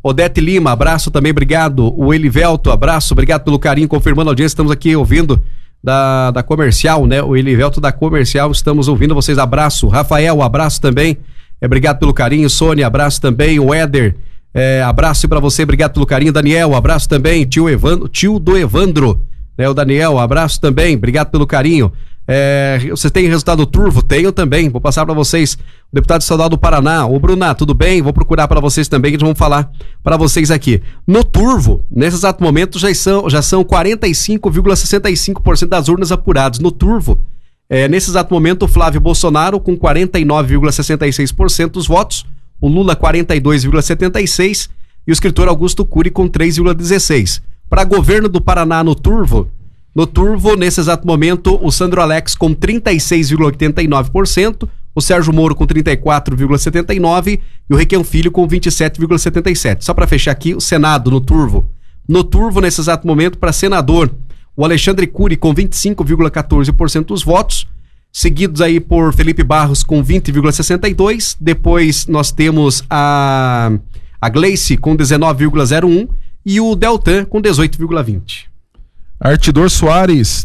Odete Lima, abraço também, obrigado. O Elivelto, abraço, obrigado pelo carinho, confirmando a audiência, estamos aqui ouvindo da Comercial, né? O Elivelto da Comercial, estamos ouvindo vocês, abraço. Rafael, abraço também, obrigado pelo carinho. Sônia, abraço também. O Éder, abraço pra você, obrigado pelo carinho. Daniel, abraço também. Tio do Evandro, né? O Daniel, abraço também, obrigado pelo carinho. Você tem resultado do Turvo? Tenho também, vou passar para vocês. O deputado estadual do Paraná, ô Bruna, tudo bem? Vou procurar para vocês também, que eles vão falar para vocês aqui. No Turvo, nesse exato momento, já são 45,65% das urnas apuradas. No Turvo, nesse exato momento, o Flávio Bolsonaro com 49,66% dos votos, o Lula 42,76% e o escritor Augusto Cury com 3,16%. Para governo do Paraná no Turvo, nesse exato momento, o Sandro Alex com 36,89%, o Sérgio Moro com 34,79% e o Requião Filho com 27,77%. Só para fechar aqui, o Senado no Turvo. No Turvo, nesse exato momento, para senador, o Alexandre Cury com 25,14% dos votos, seguidos aí por Felipe Barros com 20,62%. Depois nós temos a Gleice com 19,01% e o Deltan com 18,20%. Artidor Soares,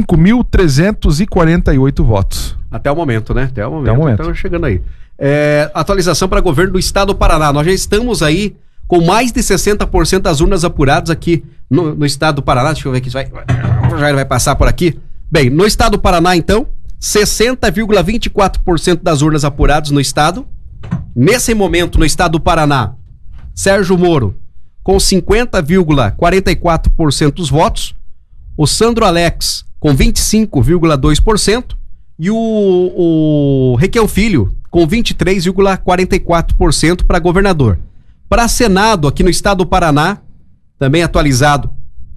5.348 votos. Até o momento, né? Até o momento. Então, chegando aí. Atualização para governo do estado do Paraná. Nós já estamos aí com mais de 60% das urnas apuradas aqui no estado do Paraná. Deixa eu ver aqui, o Jair vai passar por aqui. Bem, no estado do Paraná, então, 60,24% das urnas apuradas no estado. Nesse momento, no estado do Paraná, Sérgio Moro com 50,44% dos votos. O Sandro Alex com 25,2% e o Requião Filho com 23,44% para governador. Para Senado, aqui no estado do Paraná, também atualizado,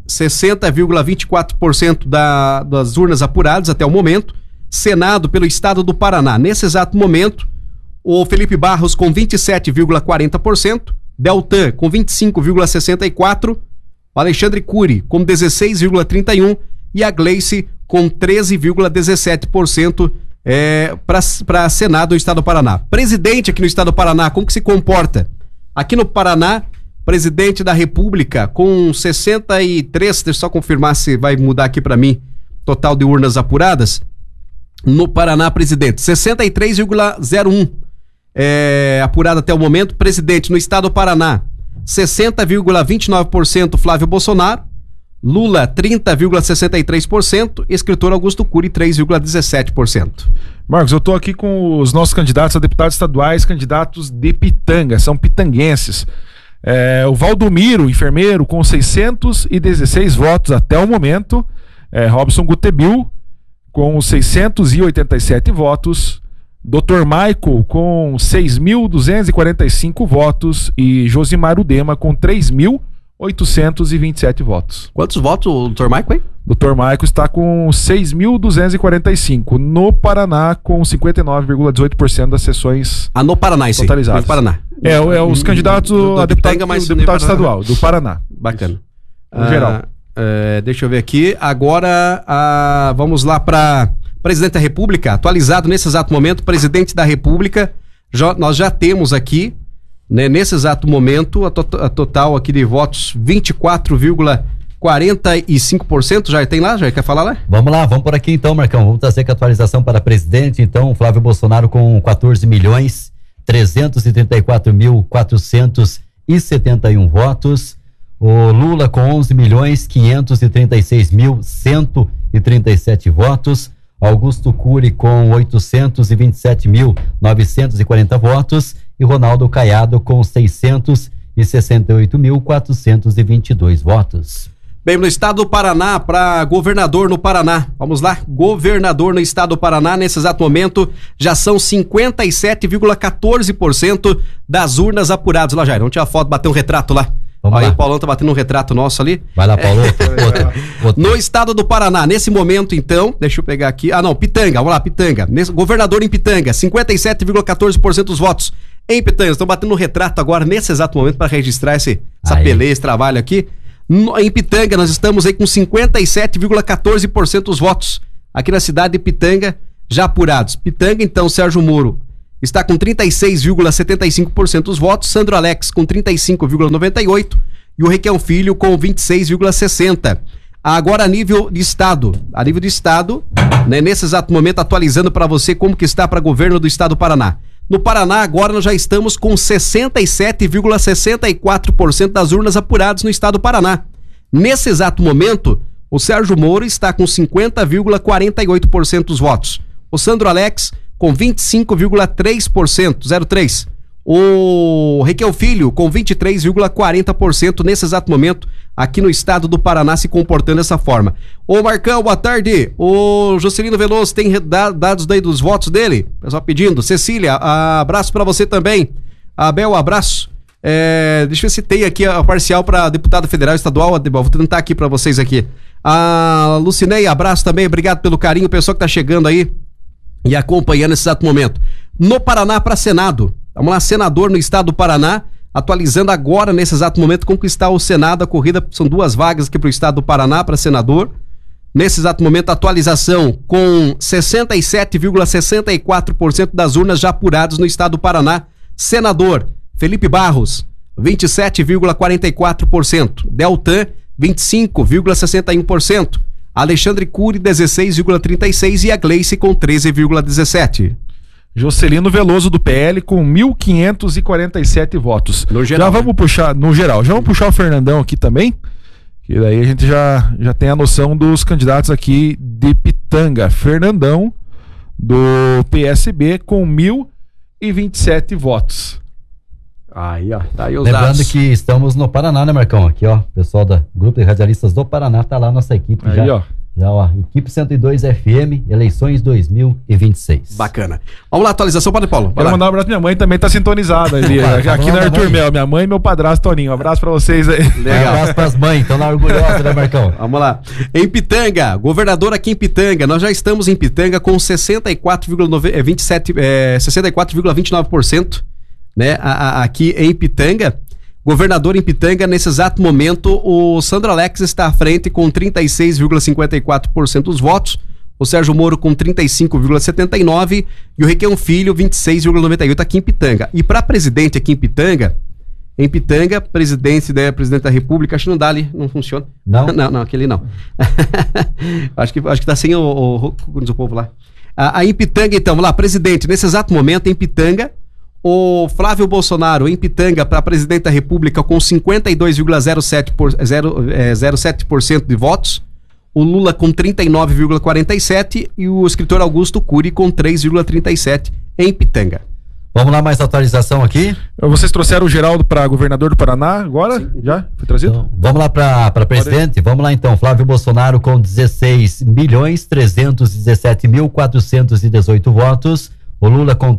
60,24% das urnas apuradas até o momento. Senado pelo estado do Paraná, nesse exato momento, o Felipe Barros com 27,40%, Deltan com 25,64%, o Alexandre Cury com 16,31% e a Gleice com 13,17% para Senado do estado do Paraná. Presidente aqui no estado do Paraná, como que se comporta? Aqui no Paraná, presidente da República com 63, deixa eu só confirmar se vai mudar aqui para mim, total de urnas apuradas. No Paraná, presidente, 63,01% apurado até o momento. Presidente no estado do Paraná, 60,29% Flávio Bolsonaro, Lula 30,63%, escritor Augusto Cury 3,17%. Marcos, eu estou aqui com os nossos candidatos a deputados estaduais, candidatos de Pitanga, são pitanguenses. O Valdomiro, enfermeiro, com 616 votos até o momento, Robson Gutebil com 687 votos, Dr. Michael com 6.245 votos e Josimar Udema com 3.827 votos. Quantos votos o Dr. Michael, hein? Dr. Michael está com 6.245. No Paraná, com 59,18% das sessões no Paraná, isso totalizadas. No Paraná. Os candidatos a deputado estadual, do Paraná. Bacana. No geral. Deixa eu ver aqui. Agora, vamos lá para presidente da República, atualizado nesse exato momento, presidente da República, nós já temos aqui, né, nesse exato momento, a total aqui de votos, 24,45%, já tem lá? Já quer falar lá? Vamos lá, vamos por aqui então, Marcão, vamos trazer com a atualização para presidente, então, Flávio Bolsonaro com 14.334.471 votos, o Lula com 11.536.137 votos, Augusto Cury com 827.940 votos e Ronaldo Caiado com 668.422 votos. Bem, no estado do Paraná, para governador no Paraná, vamos lá, governador no estado do Paraná, nesse exato momento, já são 57,14% das urnas apuradas. Lá, Jair, vamos tirar foto, bater um retrato lá. Aí o Paulão tá batendo um retrato nosso ali. Vai lá, Paulo. Outro. No estado do Paraná, nesse momento, então, deixa eu pegar aqui. Pitanga, vamos lá, Pitanga. Governador em Pitanga, 57,14% dos votos. Em Pitanga, estão batendo um retrato agora, nesse exato momento, para registrar essa peleia, esse trabalho aqui. Em Pitanga, nós estamos aí com 57,14% dos votos. Aqui na cidade de Pitanga, já apurados. Pitanga, então, Sérgio Moro está com 36,75% dos votos, Sandro Alex com 35,98% e o Requião Filho com 26,60%. Agora a nível de estado, né, nesse exato momento atualizando para você como que está para governo do estado do Paraná. No Paraná agora nós já estamos com 67,64% das urnas apuradas no estado do Paraná. Nesse exato momento, o Sérgio Moro está com 50,48% dos votos. O Sandro Alex com 25,3%, 03%. O Requião Filho com 23,40% nesse exato momento aqui no estado do Paraná se comportando dessa forma. Ô Marcão, boa tarde. O Juscelino Veloso tem dados daí dos votos dele? Pessoal pedindo. Cecília, abraço pra você também. Abel, abraço. Deixa eu ver se tem aqui a parcial para deputada federal estadual. Vou tentar aqui para vocês aqui. A Lucinei, abraço também. Obrigado pelo carinho. O pessoal que tá chegando aí e acompanhando nesse exato momento. No Paraná para Senado. Vamos lá, senador no estado do Paraná, atualizando agora, nesse exato momento, como que está o Senado, a corrida, são 2 vagas aqui para o estado do Paraná, para senador. Nesse exato momento, atualização com 67,64% das urnas já apuradas no estado do Paraná. Senador, Felipe Barros, 27,44%. Deltan, 25,61%. Alexandre Cury, 16,36%. E a Gleice com 13,17%. Juscelino Veloso do PL com 1.547 votos. No geral. Já vamos puxar, no geral, já vamos puxar o Fernandão aqui também, que daí a gente já tem a noção dos candidatos aqui de Pitanga. Fernandão do PSB com 1.027 votos. Aí, ó, tá aí os Lembrando dados. que estamos no Paraná, né, Marcão? Aqui, ó, pessoal do Grupo de Radialistas do Paraná, tá lá nossa equipe Aí, já. ó. Já, ó, equipe 102 FM, eleições 2026. Bacana. Vamos lá, atualização, Padre Paulo. Quero mandar um abraço pra minha mãe, também tá sintonizada ali, aqui na Arthur Mel, minha mãe e meu padrasto Toninho. Um abraço pra vocês aí. Legal. Um abraço pras mães, estão lá orgulhosas, né, Marcão? Vamos lá. Em Pitanga, governador aqui em Pitanga, nós já estamos em Pitanga com 64,29%, né? Aqui em Pitanga. Governador em Pitanga, nesse exato momento, o Sandro Alex está à frente com 36,54% dos votos, o Sérgio Moro com 35,79% e o Requião Filho 26,98% aqui em Pitanga. E para presidente aqui em Pitanga, presidente da República, acho que não dá ali, não funciona. Não? Não, aquele não. acho que tá sem o povo lá. Aí em Pitanga, então, vamos lá, presidente, nesse exato momento, em Pitanga, o Flávio Bolsonaro em Pitanga para presidente da República com 52,07% de votos, o Lula com 39,47% e o escritor Augusto Cury com 3,37% em Pitanga. Vamos lá, mais atualização aqui. Vocês trouxeram o Geraldo para governador do Paraná agora? Sim. Já? Foi trazido? Então, vamos lá para presidente? Vamos lá então. Flávio Bolsonaro com 16.317.418 votos. O Lula com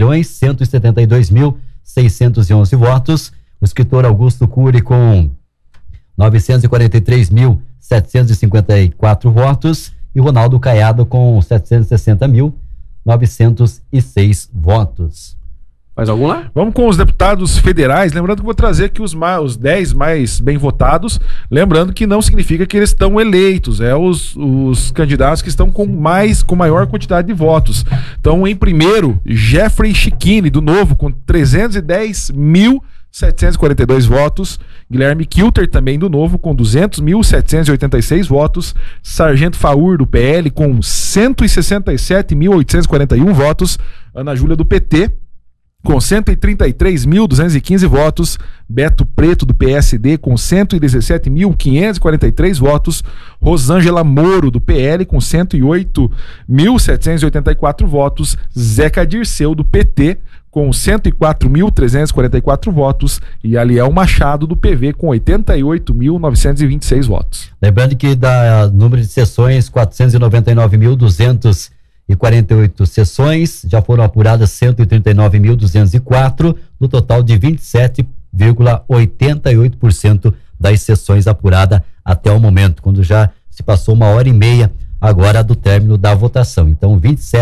13.172.611 votos. O escritor Augusto Cury com 943.754 votos. E o Ronaldo Caiado com 760.906 votos. Mais algum lá? Vamos com os deputados federais, lembrando que vou trazer aqui os 10 mais bem votados, lembrando que não significa que eles estão eleitos, os candidatos que estão com maior quantidade de votos. Então, em primeiro, Jeffrey Chiquini, do Novo, com 310.742 votos. Guilherme Kilter, também do Novo, com 200.786 votos. Sargento Faur, do PL, com 167.841 votos. Ana Júlia, do PT, com 133.215 votos. Beto Preto, do PSD, com 117.543 votos. Rosângela Moro, do PL, com 108.784 votos. Zeca Dirceu, do PT, com 104.344 votos. E Aliel Machado, do PV, com 88.926 votos. Lembrando que da número de sessões, 499.248 sessões, já foram apuradas 139.204, no total de 27,88% das sessões apuradas até o momento, quando já se passou 1h30 agora do término da votação. Então,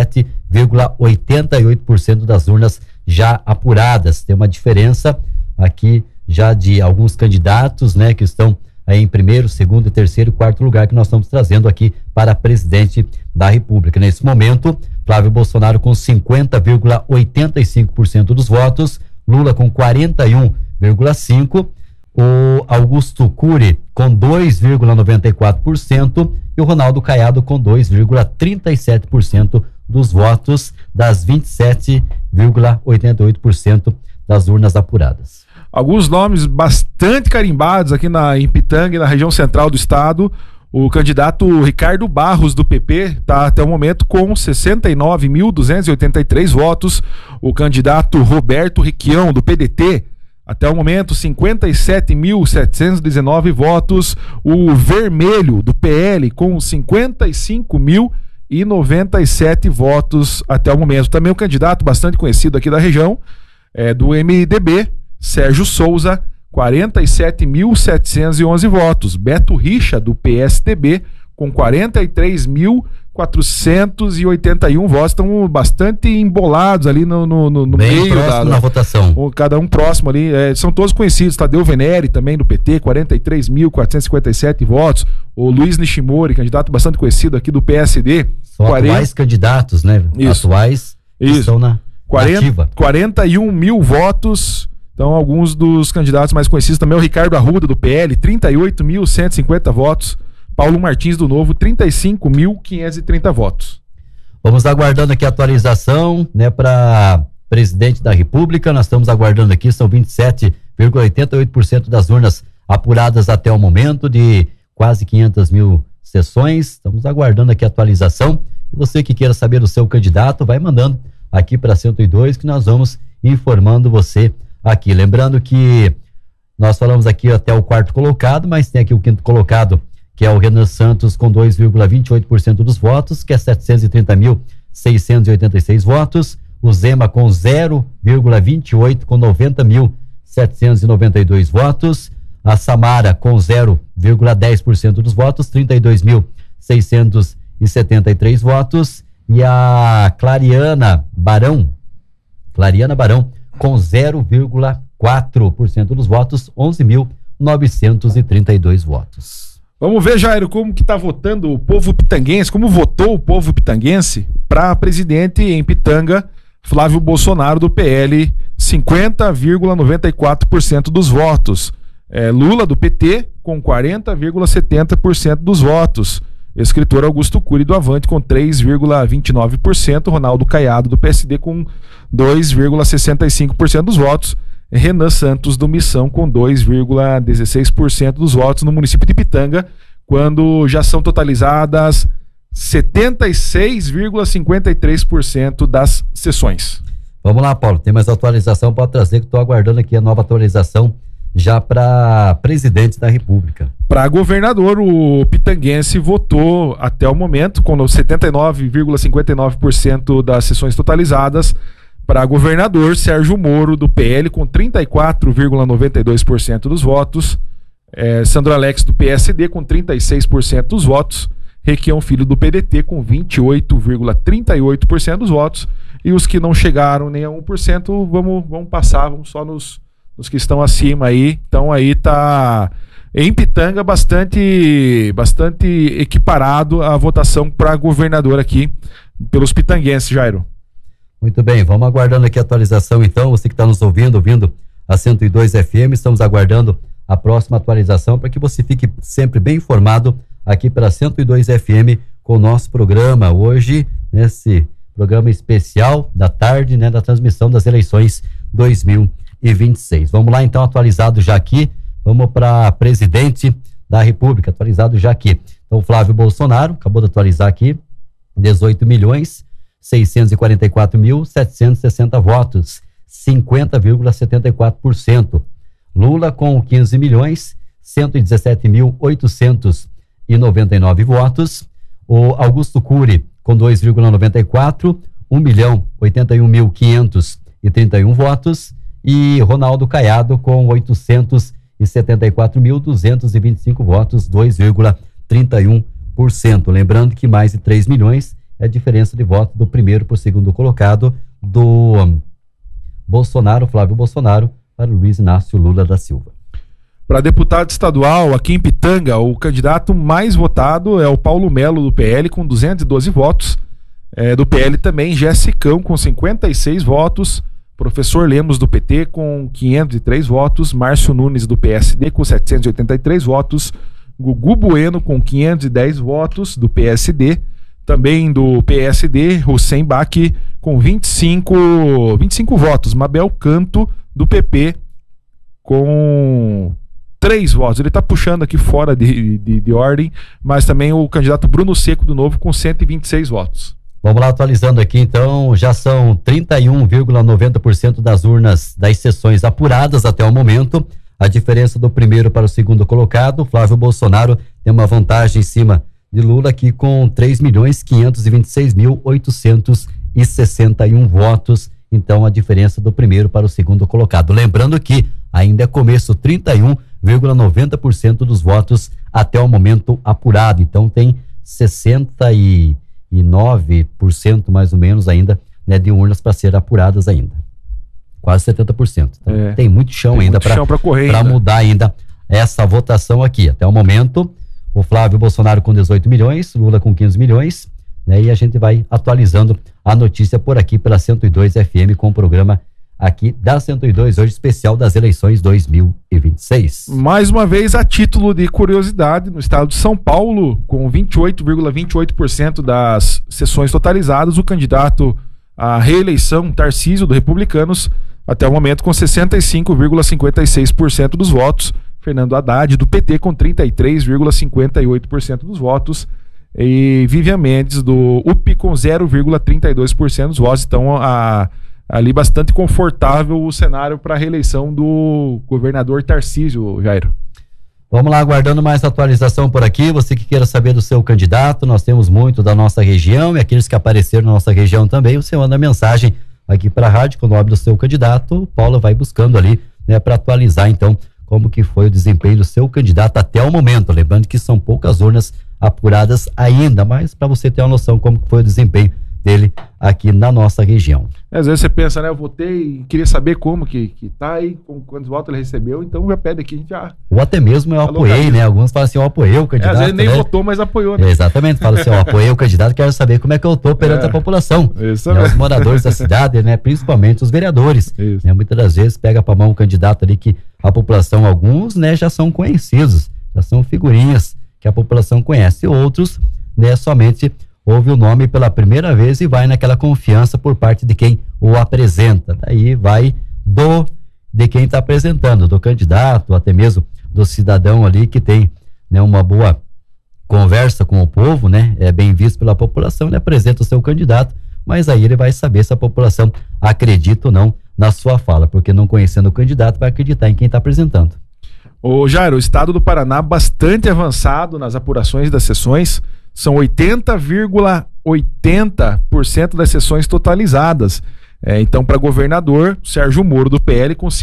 27,88% das urnas já apuradas. Tem uma diferença aqui já de alguns candidatos, né, que estão aí em primeiro, segundo, terceiro e quarto lugar que nós estamos trazendo aqui para presidente da República. Nesse momento, Flávio Bolsonaro com 50,85% dos votos, Lula com 41,5%, o Augusto Cury com 2,94% e o Ronaldo Caiado com 2,37% dos votos das 27,88% das urnas apuradas. Alguns nomes bastante carimbados aqui em Pitanga e na região central do estado. O candidato Ricardo Barros, do PP, está até o momento com 69.283 votos. O candidato Roberto Requião, do PDT, até o momento 57.719 votos. O Vermelho, do PL, com 55.097 votos até o momento. Também um candidato bastante conhecido aqui da região, do MDB, Sérgio Souza, 47.711 votos. Beto Richa, do PSDB, com 43.481 votos. Estão bastante embolados ali no bem meio da votação. Cada um próximo ali. São todos conhecidos. Tadeu Venere, também do PT, 43.457 votos. O Luiz Nishimori, candidato bastante conhecido aqui do PSD. São atuais candidatos, né? Isso. Atuais que estão na ativa. 41 mil votos. Então, alguns dos candidatos mais conhecidos também, o Ricardo Arruda, do PL, 38.150 votos. Paulo Martins, do Novo, 35.530 votos. Vamos aguardando aqui a atualização, né, para presidente da República. Nós estamos aguardando aqui, são 27,88% das urnas apuradas até o momento, de quase 500 mil sessões. Estamos aguardando aqui a atualização. E você que queira saber do seu candidato, vai mandando aqui para 102, que nós vamos informando você aqui. Lembrando que nós falamos aqui até o quarto colocado, mas tem aqui o quinto colocado, que é o Renan Santos, com 2,28% dos votos, que é 730.686 votos. O Zema com 0,28%, com 90.792 votos. A Samara com 0,10% dos votos, 32.673 votos. E a Clariana Barão, com 0,4% dos votos, 11.932 votos. Vamos ver, Jairo, como que tá votando o povo pitanguense, como votou o povo pitanguense para presidente em Pitanga. Flávio Bolsonaro, do PL, 50,94% dos votos. Lula, do PT, com 40,70% dos votos. Escritor Augusto Cury, do Avante, com 3,29%. Ronaldo Caiado, do PSD, com 2,65% dos votos. Renan Santos, do Missão, com 2,16% dos votos no município de Pitanga, quando já são totalizadas 76,53% das sessões. Vamos lá, Paulo, tem mais atualização para trazer, que estou aguardando aqui a nova atualização já para presidente da República. Para governador, o pitanguense votou até o momento, com 79,59% das sessões totalizadas. Para governador, Sérgio Moro, do PL, com 34,92% dos votos. Sandro Alex, do PSD, com 36% dos votos. Requião Filho, do PDT, com 28,38% dos votos. E os que não chegaram nem a 1%, vamos passar, vamos só nos que estão acima aí. Então aí tá em Pitanga bastante equiparado a votação para governador aqui pelos pitanguenses, Jairo. Muito bem, vamos aguardando aqui a atualização então. Você que está nos ouvindo a 102 FM, estamos aguardando a próxima atualização para que você fique sempre bem informado aqui pela 102 FM com o nosso programa hoje, nesse programa especial da tarde, né, da transmissão das eleições 2026. Vamos lá então, atualizado já aqui, vamos para presidente da República, atualizado já aqui. Então, Flávio Bolsonaro, acabou de atualizar aqui, 18.644.760 votos, 50,74%. Lula com 15.117.899 votos. O Augusto Cury com 2,94%, 1.081.531 votos. E Ronaldo Caiado com 874.225 votos, 2,31%. Lembrando que mais de 3 milhões é a diferença de voto do primeiro para o segundo colocado, do Bolsonaro, Flávio Bolsonaro, para o Luiz Inácio Lula da Silva. Para deputado estadual, aqui em Pitanga, o candidato mais votado é o Paulo Melo, do PL, com 212 votos. Do PL também, Jessicão, com 56 votos. Professor Lemos, do PT, com 503 votos. Márcio Nunes, do PSD, com 783 votos. Gugu Bueno, com 510 votos, do PSD. Também do PSD, Hussein Bach, com 25 votos. Mabel Canto, do PP, com 3 votos. Ele está puxando aqui fora de ordem, mas também o candidato Bruno Seco, do Novo, com 126 votos. Vamos lá, atualizando aqui, então, já são 31,90% das urnas das sessões apuradas até o momento. A diferença do primeiro para o segundo colocado, Flávio Bolsonaro tem uma vantagem em cima de Lula aqui com 3.526.861 votos. Então, a diferença do primeiro para o segundo colocado. Lembrando que ainda é começo, 31,90% dos votos até o momento apurado. Então, tem 69% mais ou menos ainda, né, de urnas para ser apuradas ainda. Quase 70%. Então, tem muito chão ainda para mudar ainda essa votação aqui. Até o momento, o Flávio Bolsonaro com 18 milhões, Lula com 15 milhões, né, e a gente vai atualizando a notícia por aqui pela 102 FM com o programa aqui da 102, hoje especial das eleições 2026. Mais uma vez, a título de curiosidade, no estado de São Paulo, com 28,28% das sessões totalizadas, o candidato à reeleição, Tarcísio, do Republicanos, até o momento com 65,56% dos votos. Fernando Haddad, do PT, com 33,58% dos votos. E Vivian Mendes, do UP, com 0,32% dos votos. Então, ali bastante confortável o cenário para a reeleição do governador Tarcísio, Jairo. Vamos lá, aguardando mais atualização por aqui. Você que queira saber do seu candidato, nós temos muito da nossa região, e aqueles que apareceram na nossa região também, você manda mensagem aqui para a rádio com o nome do seu candidato. O Paulo vai buscando ali, né, para atualizar então como que foi o desempenho do seu candidato até o momento. Lembrando que são poucas urnas apuradas ainda, mas para você ter uma noção como que foi o desempenho dele aqui na nossa região. Às vezes você pensa, né, eu votei e queria saber como que tá aí, quantos votos ele recebeu, então já pede aqui, a gente já... Ou até mesmo eu apoiei, né, alguns falam assim, eu apoiei o candidato, às vezes nem né? votou, mas apoiou, né? Exatamente, fala assim, eu apoiei o candidato, quero saber como é que eu tô perante a população, né, os moradores da cidade, né, principalmente os vereadores, né, muitas das vezes pega pra mão um candidato ali que a população, alguns, né, já são conhecidos, já são figurinhas que a população conhece, outros, né, somente ouve o nome pela primeira vez e vai naquela confiança por parte de quem o apresenta. Daí vai de quem está apresentando, do candidato, até mesmo do cidadão ali que tem, né, uma boa conversa com o povo, né, é bem visto pela população, ele apresenta o seu candidato, mas aí ele vai saber se a população acredita ou não na sua fala, porque não conhecendo o candidato vai acreditar em quem está apresentando. Ô Jairo, o estado do Paraná bastante avançado nas apurações das sessões. São 80,80% das sessões totalizadas. Então, para governador, Sérgio Moro, do PL, com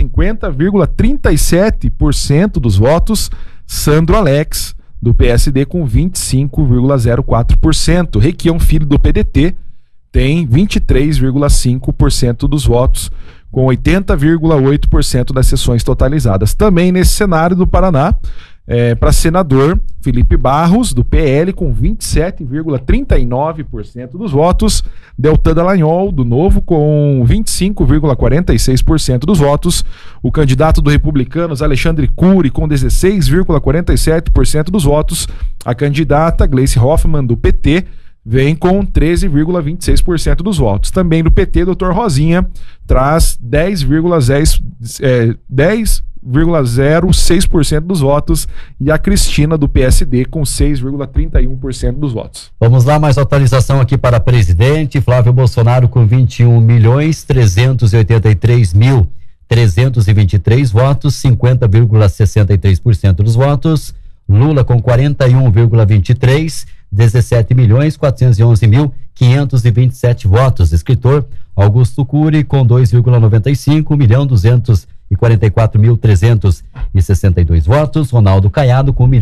50,37% dos votos. Sandro Alex, do PSD, com 25,04%. Requião Filho, do PDT, tem 23,5% dos votos, com 80,8% das sessões totalizadas. Também nesse cenário do Paraná, para senador, Felipe Barros, do PL, com 27,39% dos votos. Deltan Dallagnol, do Novo, com 25,46% dos votos. O candidato do Republicanos, Alexandre Cury, com 16,47% dos votos. A candidata Gleice Hoffmann, do PT, vem com 13,26% dos votos. Também do PT, Dr. Rosinha, traz 10,06% dos votos, e a Cristina, do PSD, com 6,31% dos votos. Vamos lá, mais atualização aqui para presidente. Flávio Bolsonaro com 21.383.323 votos, 50,63% dos votos. Lula com 41,23%, 17.411.527 votos. Escritor Augusto Cury com 2,95%, 1.244.362 votos. Ronaldo Caiado com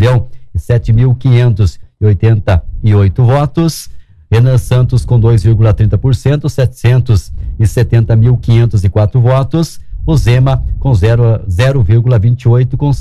1.007.588 votos. Renan Santos com 2,30%, 770.504 votos. o Zema com 0,28 com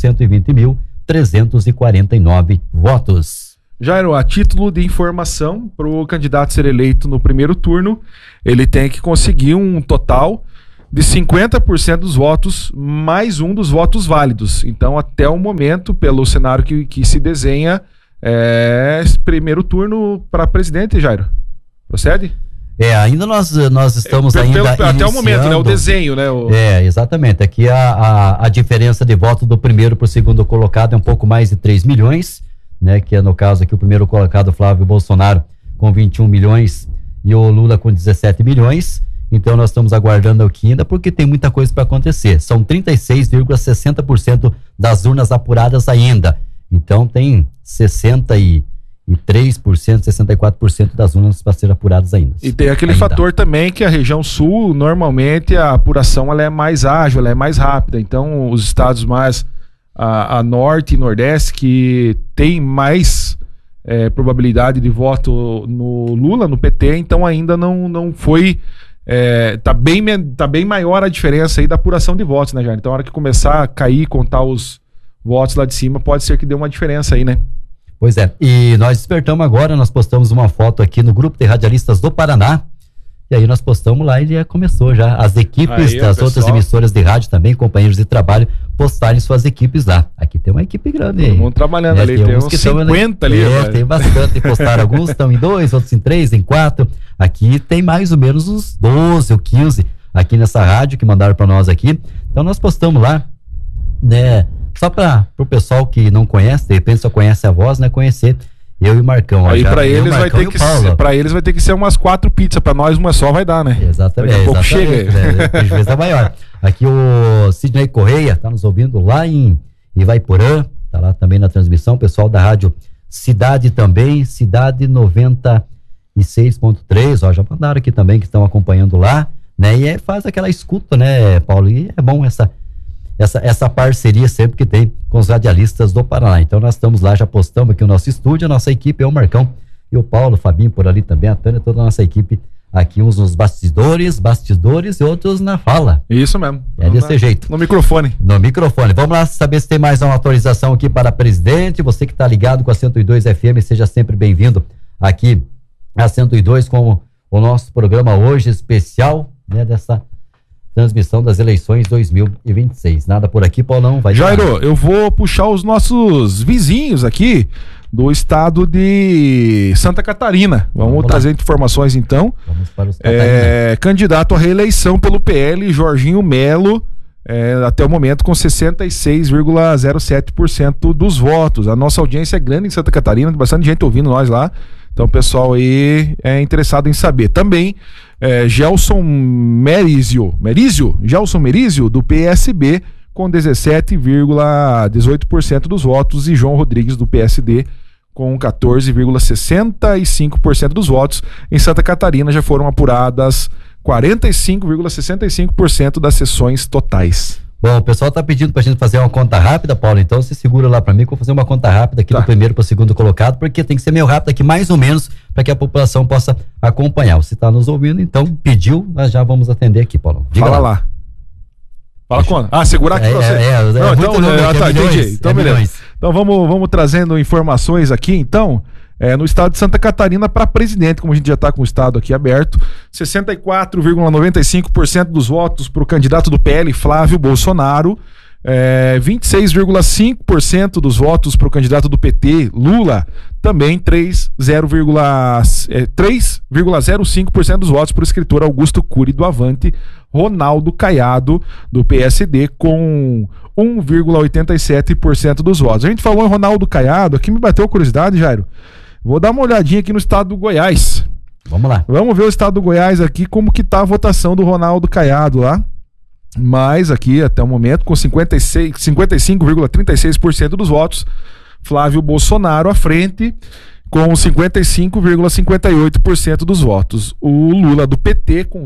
120.349 votos. Jairo, a título de informação, para o candidato ser eleito no primeiro turno, ele tem que conseguir um total de 50% dos votos, mais um dos votos válidos. Então, até o momento, pelo cenário que se desenha, primeiro turno para presidente, Jairo. Procede? Ainda nós estamos ainda até o momento, né? O desenho, né? Exatamente. Aqui a diferença de voto do primeiro para o segundo colocado é um pouco mais de 3 milhões, né? Que é no caso aqui o primeiro colocado, Flávio Bolsonaro, com 21 milhões e o Lula com 17 milhões. Então nós estamos aguardando aqui ainda porque tem muita coisa para acontecer. São 36,60% das urnas apuradas ainda. Então tem 63%, 64% das urnas para ser apuradas ainda. E tem aquele fator também que a região sul, normalmente a apuração ela é mais ágil, ela é mais rápida. Então os estados mais a norte e nordeste que tem mais probabilidade de voto no Lula, no PT, então ainda não foi... tá bem maior a diferença aí da apuração de votos, né, Jair? Então, na hora que começar a cair, contar os votos lá de cima, pode ser que dê uma diferença aí, né? Pois é. E nós despertamos agora, nós postamos uma foto aqui no grupo de radialistas do Paraná, e aí nós postamos lá e já começou já. As equipes das outras emissoras de rádio também, companheiros de trabalho, postarem suas equipes lá. Aqui tem uma equipe grande. Todo mundo trabalhando ali, tem uns 50 ali. Tem bastante, postaram alguns, estão em 2, outros em 3, em 4. Aqui tem mais ou menos uns 12 ou 15 aqui nessa rádio que mandaram para nós aqui. Então nós postamos lá, né? Só para o pessoal que não conhece, de repente só conhece a voz, né? Conhecer eu e o Marcão. Aí para eles vai ter que ser umas 4 pizzas, para nós uma só vai dar, né? Exatamente. Daqui a pouco chega. O prejuízo é maior. Aqui o Sidney Correia tá nos ouvindo lá em Ivaiporã, tá lá também na transmissão, pessoal da rádio Cidade também, Cidade 96.3, ó, já mandaram aqui também que estão acompanhando lá, né? E faz aquela escuta, né, Paulo? E é bom essa parceria sempre que tem com os radialistas do Paraná. Então nós estamos lá, já postamos aqui o nosso estúdio, a nossa equipe é o Marcão e o Paulo, o Fabinho por ali também, a Tânia, toda a nossa equipe aqui, uns nos bastidores e outros na fala. Isso mesmo. Desse jeito. No microfone. Vamos lá saber se tem mais uma atualização aqui para presidente. Você que está ligado com a 102 FM, seja sempre bem-vindo aqui a 102 com o nosso programa hoje especial, né, dessa transmissão das eleições 2026. Nada por aqui, Paulão? Jairo, eu vou puxar os nossos vizinhos aqui do estado de Santa Catarina. Vamos trazer informações então. Vamos para os candidato à reeleição pelo PL, Jorginho Melo, até o momento com 66,07% dos votos. A nossa audiência é grande em Santa Catarina, tem bastante gente ouvindo nós lá. Então o pessoal aí é interessado em saber. Também Gelson Merizio, do PSB, com 17,18% dos votos, e João Rodrigues, do PSD, com 14,65% dos votos. Em Santa Catarina já foram apuradas 45,65% das sessões totais. Bom, o pessoal tá pedindo pra gente fazer uma conta rápida, Paulo, então você segura lá pra mim que eu vou fazer uma conta rápida aqui do primeiro pro segundo colocado, porque tem que ser meio rápido aqui, mais ou menos, para que a população possa acompanhar. Você tá nos ouvindo, então pediu, nós já vamos atender aqui, Paulo. Diga lá. Fala quando? Segurar aqui pra você. Entendi. Então, beleza. Então vamos trazendo informações aqui, então. No estado de Santa Catarina para presidente, como a gente já está com o estado aqui aberto, 64,95% dos votos para o candidato do PL, Flávio Bolsonaro, 26,5% dos votos para o candidato do PT, Lula, também 3,05% dos votos para o escritor Augusto Cury do Avante, Ronaldo Caiado do PSD com 1,87% dos votos. A gente falou em Ronaldo Caiado, aqui me bateu a curiosidade, Jairo. Vou dar uma olhadinha aqui no estado do Goiás. Vamos lá. Vamos ver o estado do Goiás aqui, como que tá a votação do Ronaldo Caiado lá. Mas aqui, até o momento, com 55,36% dos votos, Flávio Bolsonaro à frente, com 55,58% dos votos. O Lula do PT com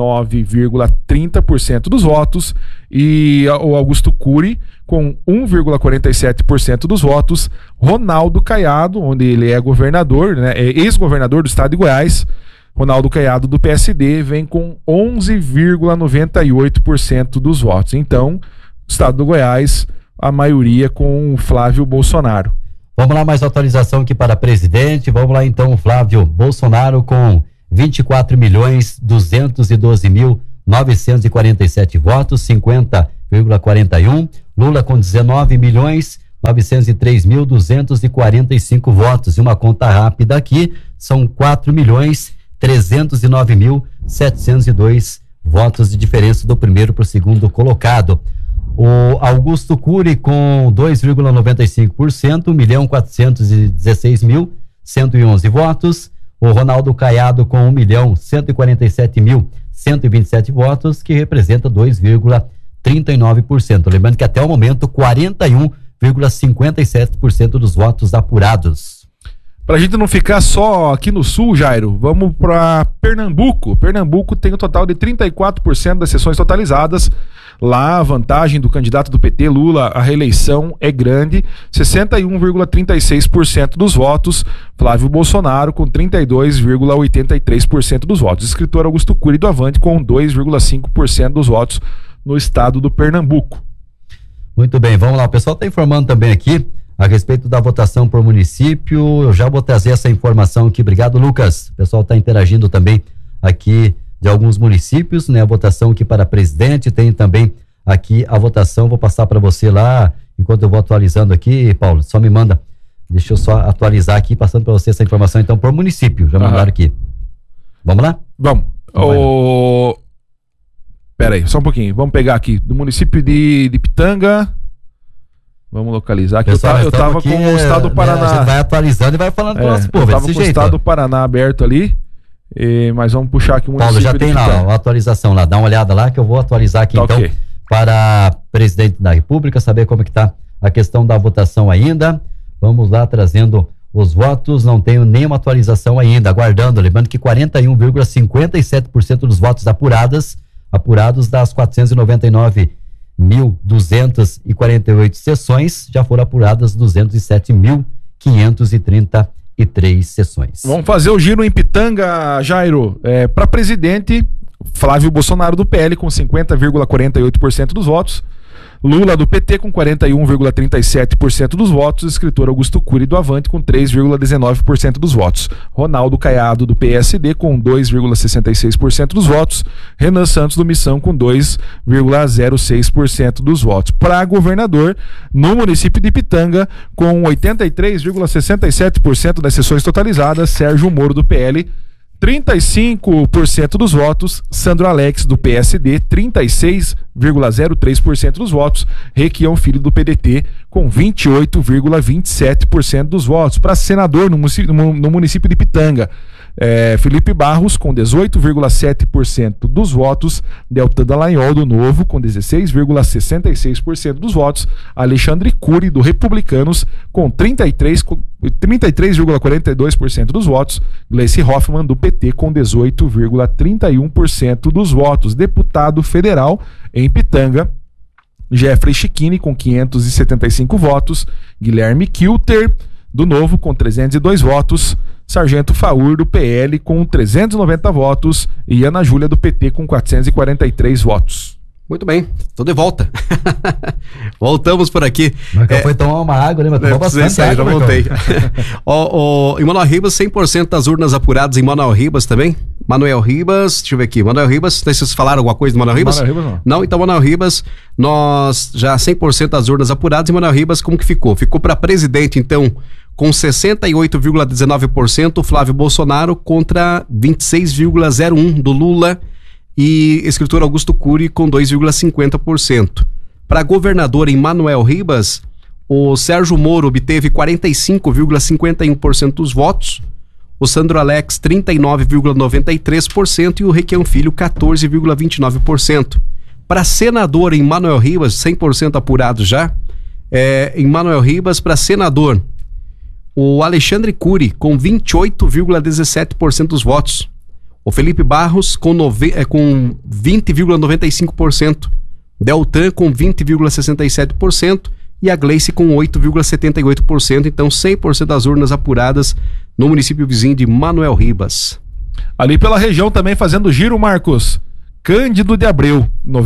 29,30% dos votos e o Augusto Cury com 1,47% dos votos. Ronaldo Caiado, onde ele é governador, né, é ex-governador do estado de Goiás, Ronaldo Caiado, do PSD, vem com 11,98% dos votos. Então, estado do Goiás, a maioria com o Flávio Bolsonaro. Vamos lá, mais atualização aqui para presidente. Vamos lá então, Flávio Bolsonaro com 24.212.947 votos, 50,41. Lula com 19.903.245 votos. E uma conta rápida aqui, são 4.309.702 votos de diferença do primeiro para o segundo colocado. O Augusto Cury com 2,95%, 1.416.111 votos. O Ronaldo Caiado com 1.147.127 votos, que representa 2,39%. Lembrando que até o momento 41,57% dos votos apurados. Pra gente não ficar só aqui no sul, Jairo, vamos para Pernambuco. Pernambuco tem um total de 34% das sessões totalizadas. Lá a vantagem do candidato do PT, Lula, a reeleição é grande, 61,36% dos votos. Flávio Bolsonaro com 32,83% dos votos. Escritor Augusto Cury do Avante com 2,5% dos votos no estado do Pernambuco. Muito bem, vamos lá. O pessoal está informando também aqui a respeito da votação por município. Eu já vou trazer essa informação aqui. Obrigado, Lucas. O pessoal está interagindo também aqui de alguns municípios, né? A votação aqui para presidente, tem também aqui a votação, vou passar para você lá, enquanto eu vou atualizando aqui, Paulo, só me manda, deixa eu só atualizar aqui, passando para você essa informação, então, por município, já mandaram aqui. Vamos lá? Vamos. Pera aí, só um pouquinho, vamos pegar aqui, do município de Pitanga, vamos localizar aqui. Pessoal, eu tava aqui, com o estado do Paraná. A gente vai atualizando e vai falando com o nosso povo. Eu tava com o estado do Paraná aberto ali. Mas vamos puxar aqui o município. Paulo, já tem lá a atualização lá, dá uma olhada lá que eu vou atualizar aqui então okay. Para presidente da República, saber como que tá a questão da votação ainda. Vamos lá trazendo os votos, não tenho nenhuma atualização ainda, aguardando, lembrando que 41,57% dos votos apurados das 499.248 sessões, já foram apuradas 207.533 sessões. Vamos fazer o giro em Pitanga, Jairo. Para presidente, Flávio Bolsonaro do PL com 50,48% dos votos. Lula do PT com 41,37% dos votos, escritor Augusto Cury do Avante com 3,19% dos votos, Ronaldo Caiado do PSD com 2,66% dos votos, Renan Santos do Missão com 2,06% dos votos. Para governador, no município de Pitanga, com 83,67% das sessões totalizadas, Sérgio Moro do PL, 35% dos votos, Sandro Alex do PSD, 36,03% dos votos, Requião Filho do PDT com 28,27% dos votos. Para senador no município de Pitanga, Felipe Barros com 18,7% dos votos, Deltan Dallagnol do Novo com 16,66% dos votos, Alexandre Cury do Republicanos com 33,42% dos votos, Gleice Hoffmann do PT com 18,31% dos votos. Deputado federal em Pitanga, Jeffrey Chiquini com 575 votos, Guilherme Kilter do Novo com 302 votos, Sargento Faur do PL com 390 votos e Ana Júlia do PT com 443 votos. Muito bem, tô de volta. Voltamos por aqui. Marcão foi tomar uma água, né? Mas tomou bastante água, já voltei. Em Manoel Ribas, 100% das urnas apuradas em Manoel Ribas também. Manuel Ribas, deixa eu ver aqui, Manoel Ribas, vocês falaram alguma coisa do Manoel Ribas? Manoel Ribas não. Não, então Manoel Ribas, nós já 100% das urnas apuradas. E Manoel Ribas, como que ficou? Ficou para presidente, então, com 68,19% Flávio Bolsonaro contra 26,01% do Lula, e escritor Augusto Cury com 2,50%. Para governador em Manoel Ribas, o Sérgio Moro obteve 45,51% dos votos, o Sandro Alex 39,93% e o Requião Filho 14,29%. Para senador em Manoel Ribas, 100% apurado já, em Manoel Ribas, para senador, o Alexandre Cury com 28,17% dos votos, o Felipe Barros com 20,95%, Deltan com 20,67% e a Gleice com 8,78%. Então 100% das urnas apuradas no município vizinho de Manoel Ribas. Ali pela região também fazendo giro, Marcos. Cândido de Abreu,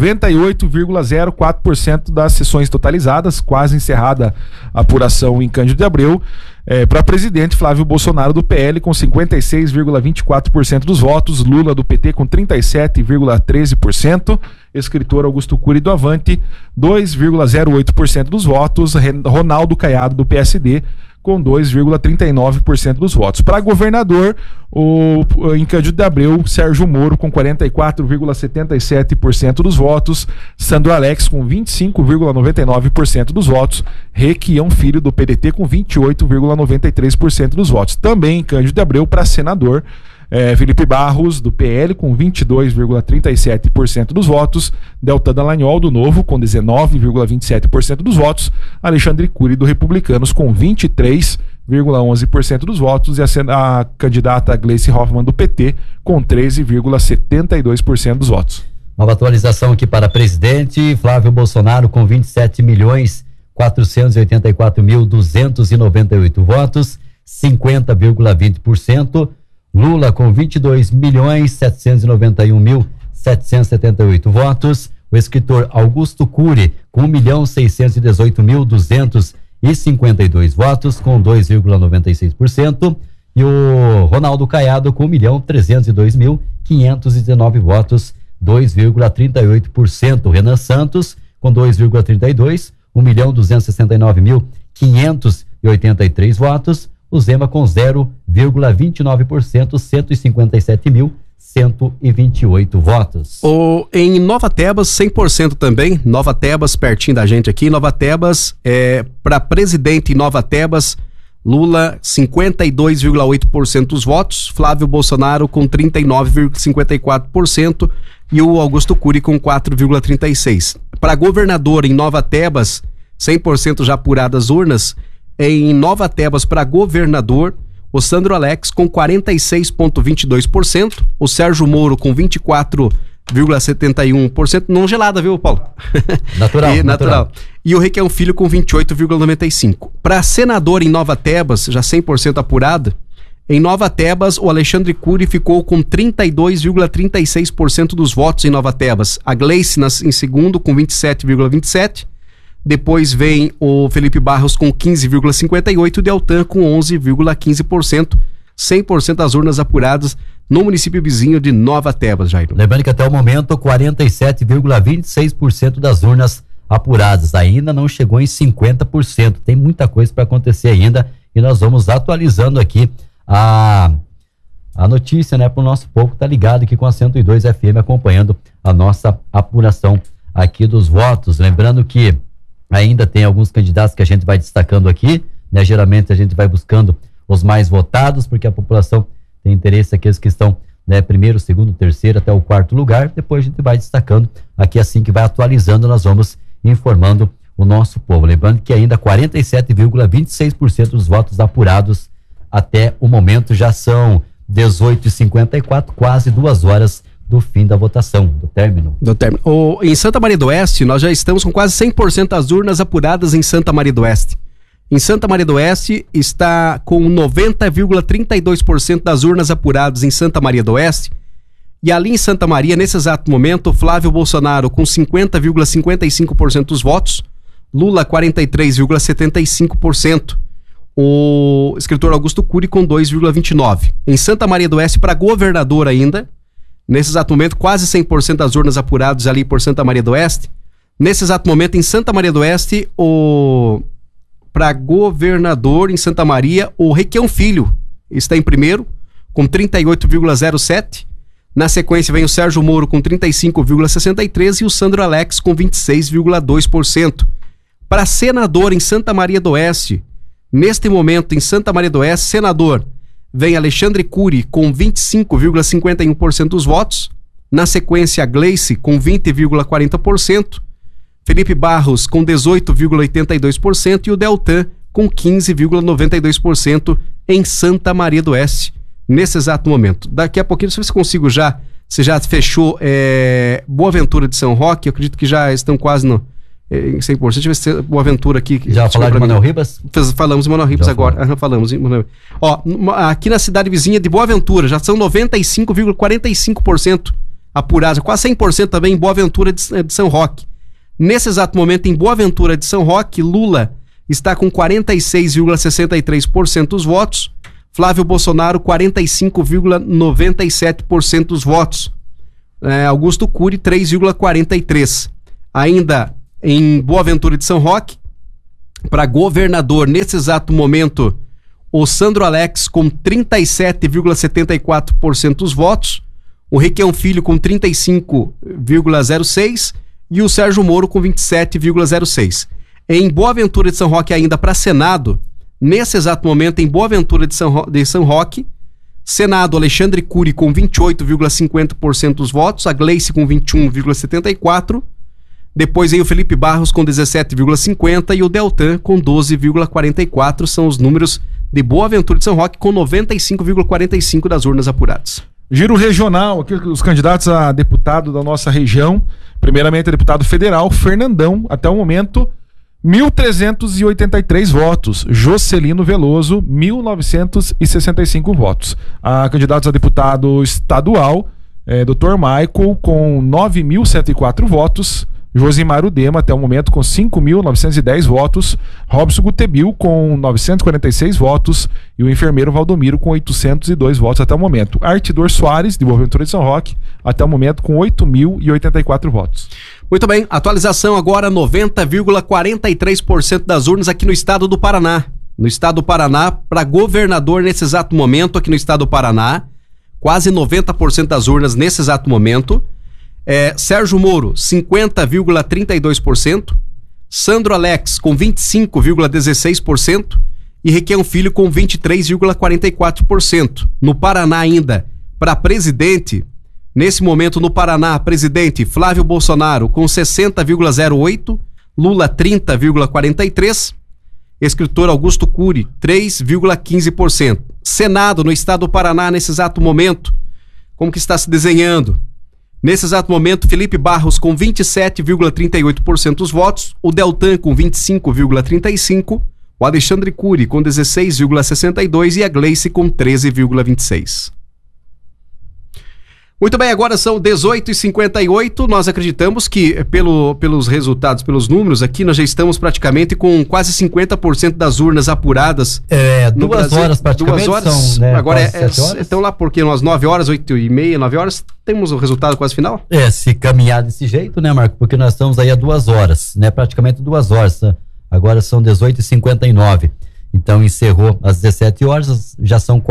98,04% das sessões totalizadas, quase encerrada a apuração em Cândido de Abreu. Para presidente, Flávio Bolsonaro do PL com 56,24% dos votos, Lula do PT com 37,13%, escritor Augusto Cury do Avante, 2,08% dos votos, Ronaldo Caiado do PSD com 2,39% dos votos. Para governador, em Cândido de Abreu, Sérgio Moro com 44,77% dos votos, Sandro Alex com 25,99% dos votos, Requião Filho do PDT com 28,93% dos votos. Também em Cândido de Abreu, para senador, Felipe Barros, do PL, com 22,37% dos votos, Deltan Dallagnol, do Novo, com 19,27% dos votos, Alexandre Cury, do Republicanos, com 23,11% dos votos, e a candidata Gleice Hoffmann, do PT, com 13,72% dos votos. Nova atualização aqui para presidente, Flávio Bolsonaro com 27.484.298 votos, 50,20%. Lula com 22.791.778 votos, o escritor Augusto Cury com 1.618.252 votos, com 2,96%, e o Ronaldo Caiado com 1.302.519 votos, 2,38%. Renan Santos com 2,32%, 1.269.583 votos, o Zema com 0,29%, 157.128 votos. Em Nova Tebas, 100% também, Nova Tebas, pertinho da gente aqui, Nova Tebas, para presidente em Nova Tebas, Lula 52,8% dos votos, Flávio Bolsonaro com 39,54% e o Augusto Cury com 4,36%. Para governador em Nova Tebas, 100% já apuradas urnas. Em Nova Tebas, para governador, o Sandro Alex com 46,22%, o Sérgio Moro com 24,71%, não gelada, viu, Paulo? Natural. E o Requião Filho com 28,95%. Para senador em Nova Tebas, já 100% apurada, em Nova Tebas, o Alexandre Cury ficou com 32,36% dos votos em Nova Tebas. A Gleice em segundo com 27,27%. Depois vem o Felipe Barros com 15,58% e o Deltan com 11,15%. 100% das urnas apuradas no município vizinho de Nova Tebas, Jairo. Lembrando que até o momento 47,26% das urnas apuradas. Ainda não chegou em 50%. Tem muita coisa para acontecer ainda e nós vamos atualizando aqui a notícia, né, para o nosso povo que tá ligado aqui com a 102 FM acompanhando a nossa apuração aqui dos votos. Lembrando que ainda tem alguns candidatos que a gente vai destacando aqui, né? Geralmente a gente vai buscando os mais votados, porque a população tem interesse aqueles que estão, né, primeiro, segundo, terceiro, até o quarto lugar. Depois a gente vai destacando aqui, assim que vai atualizando, nós vamos informando o nosso povo. Lembrando que ainda 47,26% dos votos apurados até o momento. Já são 18h54, quase 2 horas do fim da votação, do término. Em Santa Maria do Oeste, nós já estamos com quase 100% das urnas apuradas em Santa Maria do Oeste. Em Santa Maria do Oeste está com 90,32% das urnas apuradas em Santa Maria do Oeste. E ali em Santa Maria, nesse exato momento, Flávio Bolsonaro com 50,55% dos votos, Lula 43,75%, o escritor Augusto Cury com 2,29%. Em Santa Maria do Oeste, para governador ainda, nesse exato momento, quase 100% das urnas apuradas ali por Santa Maria do Oeste. Nesse exato momento, em Santa Maria do Oeste, para governador em Santa Maria, o Requião Filho está em primeiro, com 38,07%. Na sequência vem o Sérgio Moro com 35,63% e o Sandro Alex com 26,2%. Para senador em Santa Maria do Oeste, neste momento, em Santa Maria do Oeste, senador, vem Alexandre Cury com 25,51% dos votos. Na sequência, a Gleice com 20,40%. Felipe Barros com 18,82% e o Deltan com 15,92% em Santa Maria do Oeste, nesse exato momento. Daqui a pouquinho, se consigo você já fechou Boa Ventura de São Roque, eu acredito que já estão quase em 100%. Deixa eu ver se Boa Ventura aqui. Já falaram de Manuel Ribas? Falamos em Manuel Ribas agora. Falamos em Manuel. Ó, aqui na cidade vizinha de Boa Ventura, já são 95,45% apurados, quase 100% também em Boa Ventura de São Roque. Nesse exato momento, em Boa Ventura de São Roque, Lula está com 46,63% dos votos, Flávio Bolsonaro 45,97% dos votos, Augusto Cury 3,43%. Ainda em Boa Ventura de São Roque, para governador, nesse exato momento, o Sandro Alex com 37,74% dos votos, o Requião Filho com 35,06% e o Sérgio Moro com 27,06%. Em Boa Ventura de São Roque, ainda para Senado, nesse exato momento, em Boa Ventura de São Roque, Senado, Alexandre Cury com 28,50% dos votos, a Gleice com 21,74%, depois aí o Felipe Barros com 17,50% e o Deltan com 12,44%, são os números de Boa Ventura de São Roque com 95,45% das urnas apuradas. Giro regional, aqui os candidatos a deputado da nossa região, primeiramente o deputado federal, Fernandão, até o momento, 1.383 votos. Jocelino Veloso, 1.965 votos. A candidatos a deputado estadual, Dr. Michael, com 9.104 votos. Josimar Udema, até o momento, com 5.910 votos. Robson Gutebil, com 946 votos. E o enfermeiro Valdomiro, com 802 votos até o momento. Artidor Soares, de Boa Ventura de São Roque, até o momento, com 8.084 votos. Muito bem, atualização agora, 90,43% das urnas aqui no estado do Paraná. No estado do Paraná, para governador nesse exato momento, aqui no estado do Paraná, quase 90% das urnas nesse exato momento. Sérgio Moro, 50,32%, Sandro Alex com 25,16% e Requião Filho com 23,44%. No Paraná ainda, para presidente, nesse momento no Paraná, presidente Flávio Bolsonaro com 60,08%, Lula 30,43%, escritor Augusto Cury 3,15%. Senado no estado do Paraná nesse exato momento, como que está se desenhando? Nesse exato momento, Felipe Barros com 27,38% dos votos, o Deltan com 25,35%, o Alexandre Cury com 16,62% e a Gleice com 13,26%. Muito bem, agora são 18h58, nós acreditamos que pelos resultados, pelos números aqui, nós já estamos praticamente com quase 50% das urnas apuradas. 2 horas praticamente 2 horas, são, né, agora horas. Então lá porque nós 9 horas, 8h30, 9 horas, temos o resultado quase final? Se caminhar desse jeito, né, Marco, porque nós estamos aí a 2 horas, né, praticamente 2 horas, tá? Agora são 18h59, então encerrou às 17 horas, já são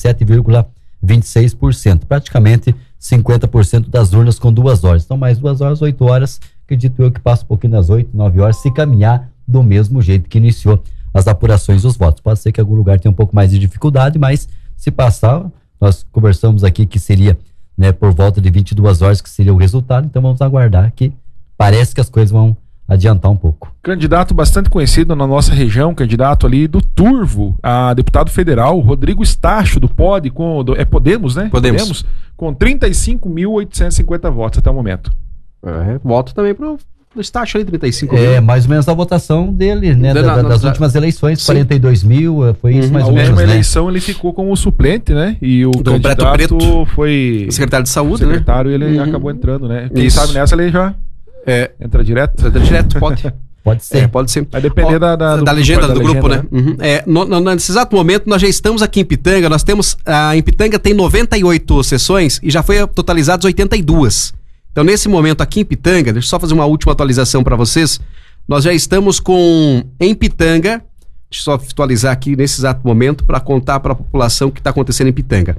47,26%, praticamente 50% das urnas com 2 horas. Então, mais 2 horas, 8 horas. Acredito eu que passa um pouquinho das 8, 9 horas, se caminhar do mesmo jeito que iniciou as apurações dos votos. Pode ser que algum lugar tenha um pouco mais de dificuldade, mas se passar, nós conversamos aqui que seria, né, por volta de 22 horas que seria o resultado. Então, vamos aguardar, que parece que as coisas vão adiantar um pouco. Candidato bastante conhecido na nossa região, candidato ali do Turvo, a deputado federal, Rodrigo Stacho, do Podemos, né? Podemos. Com 35.850 votos até o momento. Voto também pro Stacho ali, 35 mil. Mais ou menos a votação dele, né? Das últimas eleições, 42 mil, foi isso mais ou menos, né? Na última né? eleição ele ficou como suplente, né? E o do candidato Preto, foi... secretário de Saúde, secretário, né? Ele acabou entrando, né? Quem sabe nessa ele já... Entra direto? Pode ser. Pode ser. Vai depender da legenda do grupo, né? Nesse exato momento, nós já estamos aqui em Pitanga. Em Pitanga tem 98 sessões e já foi totalizadas 82. Então, nesse momento aqui em Pitanga, deixa eu só fazer uma última atualização para vocês. Nós já estamos em Pitanga, deixa eu só atualizar aqui nesse exato momento para contar para a população o que está acontecendo em Pitanga.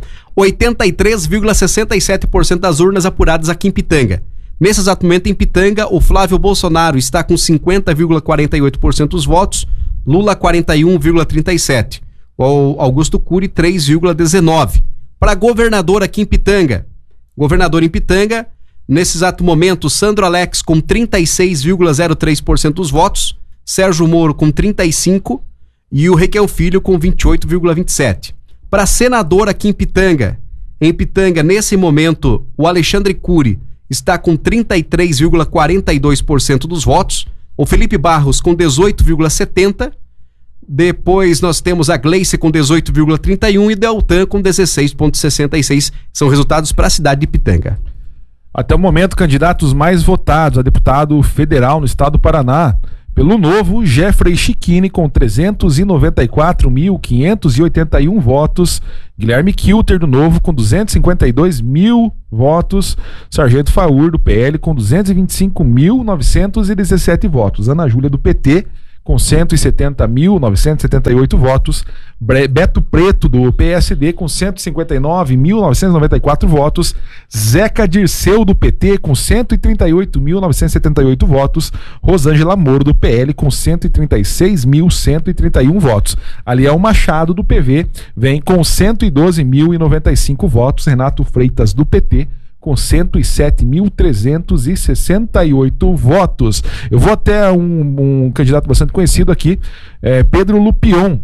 83,67% das urnas apuradas aqui em Pitanga. Nesse exato momento, em Pitanga, o Flávio Bolsonaro está com 50,48% dos votos, Lula 41,37%, o Augusto Cury 3,19%. Para governador aqui em Pitanga, nesse exato momento, Sandro Alex com 36,03% dos votos, Sérgio Moro com 35% e o Requião Filho com 28,27%. Para senador aqui em Pitanga, nesse momento, o Alexandre Cury está com 33,42% dos votos, O Felipe Barros com 18,70%. Depois nós temos a Gleice com 18,31% e Deltan com 16,66%. São resultados para a cidade de Pitanga. Até o momento, candidatos mais votados a deputado federal no estado do Paraná. Pelo Novo, Jeffrey Chiquini com 394.581 votos. Guilherme Kilter do Novo com 252 mil votos. Sargento Faur do PL com 225.917 votos. Ana Júlia do PT com 170.978 votos. Beto Preto do PSD com 159.994 votos. Zeca Dirceu do PT com 138.978 votos. Rosângela Moro do PL com 136.131 votos. Aliel Machado do PV vem com 112.095 votos. Renato Freitas do PT com 107.368 votos. Eu vou até um candidato bastante conhecido aqui, Pedro Lupion,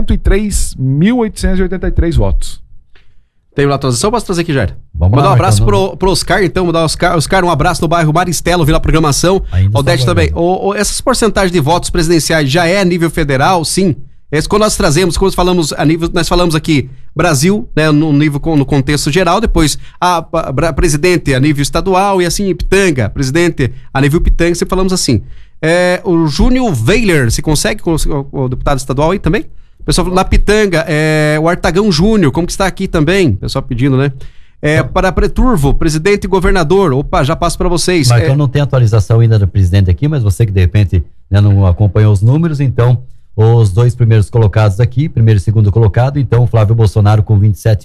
103.883 votos. Tem uma atualização? Posso trazer aqui, Jair? Vamos mandar lá, um abraço Marcão, pro Oscar, então. Mandar Oscar um abraço no bairro Maristelo, Vila Programação. Odete também. Essas porcentagens de votos presidenciais já é a nível federal? Sim. Quando nós trazemos, quando falamos a nível, nós falamos aqui Brasil, né, no contexto geral, depois a presidente a nível estadual e assim Pitanga, presidente a nível Pitanga, sempre falamos assim. O Júnior Weiler, se consegue com o deputado estadual aí também? Pessoal na Pitanga, o Artagão Júnior, como que está aqui também? Pessoal pedindo, né? Para Turvo, presidente e governador, opa, já passo para vocês. Marcão, não tem atualização ainda do presidente aqui, mas você que de repente, né, não acompanhou os números, então os dois primeiros colocados aqui, primeiro e segundo colocado, então Flávio Bolsonaro com